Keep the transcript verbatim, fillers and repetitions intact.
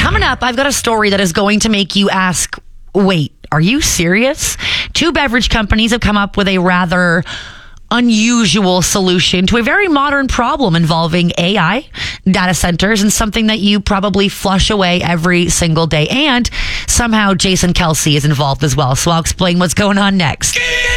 Coming up, I've got a story that is going to make you ask, wait, are you serious? Two beverage companies have come up with a rather unusual solution to a very modern problem involving A I, data centers, and something that you probably flush away every single day. And somehow Jason Kelsey is involved as well. So I'll explain what's going on next.